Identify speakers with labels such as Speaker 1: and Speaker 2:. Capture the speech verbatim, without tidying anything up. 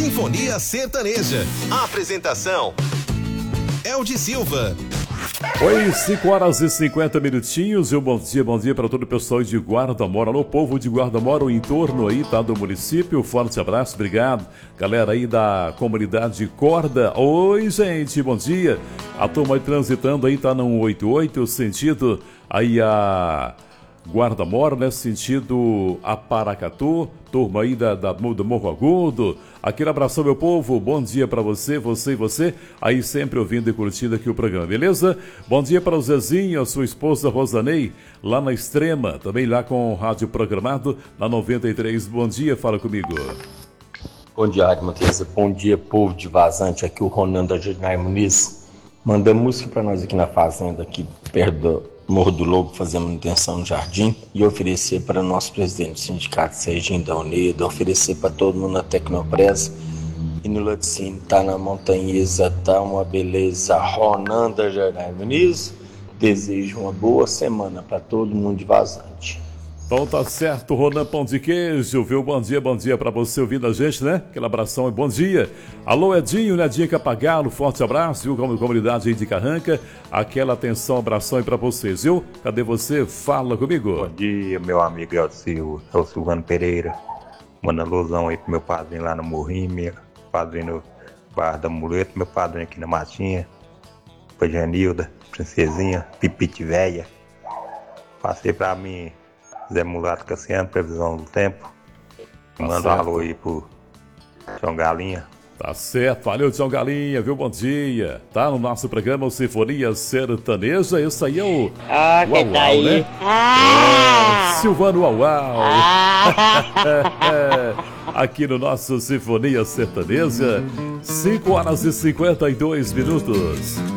Speaker 1: Sinfonia Sertaneja. Apresentação: Eldi Silva.
Speaker 2: Oi, cinco horas e cinquenta minutinhos. E um bom dia, bom dia para todo o pessoal de Guarda-Mora. Alô, povo de Guarda-Mora, o entorno aí, tá, do município. Forte abraço, obrigado. Galera aí da comunidade Corda. Oi, gente, bom dia. A turma aí transitando aí, tá no cento e oitenta e oito, sentido aí a Guarda-Mora, né, sentido a Paracatu. Turma aí da, da, do Morro Agudo. Aquele abração, meu povo, bom dia para você, você e você, aí sempre ouvindo e curtindo aqui o programa, beleza? Bom dia para o Zezinho, a sua esposa Rosanei, lá na Extrema, também lá com o rádio programado, na noventa e três, bom dia, fala comigo.
Speaker 3: Bom dia, Rádio Matheus, bom dia, povo de Vazante, aqui o Ronan da Jardinai Muniz, manda música para nós aqui na fazenda, aqui perto do Morro do Lobo, fazer manutenção no jardim e oferecer para o nosso presidente do sindicato, Serginho da Unida, oferecer para todo mundo na Tecnopresa e no laticínio, tá na Montanhesa, tá uma beleza. Ronan da Jardinai Muniz, desejo uma boa semana para todo mundo de Vazante.
Speaker 2: Então tá certo, Ronan Pão de Queijo, viu? Bom dia, bom dia pra você ouvindo a gente, né? Aquele abração e bom dia. Alô, Edinho, Nedinha Capagalo, forte abraço, viu? Como comunidade aí de Carranca, aquela atenção, abração aí pra vocês, viu? Cadê você? Fala comigo.
Speaker 4: Bom dia, meu amigo El Silva, é o Silvano Pereira. Manda alusão aí pro meu padrinho lá no Morrinho, meu padrinho no Bar da Muleta, meu padrinho aqui na Matinha, pra Janilda, Princesinha, Pipite Véia. Passei pra mim Zé Mulato Cassiano, previsão do tempo.
Speaker 2: Tá
Speaker 4: Manda um alô aí pro João Galinha.
Speaker 2: Tá certo, valeu, João Galinha, viu? Bom dia. Tá no nosso programa, o Sinfonia Sertaneja. Esse aí é o
Speaker 5: Ah,
Speaker 2: Uau,
Speaker 5: que tá aí.
Speaker 2: né?
Speaker 5: Ah!
Speaker 2: É, Silvano Uau, Uau.
Speaker 5: Ah!
Speaker 2: Aqui no nosso Sinfonia Sertaneja, cinco horas e cinquenta e dois minutos.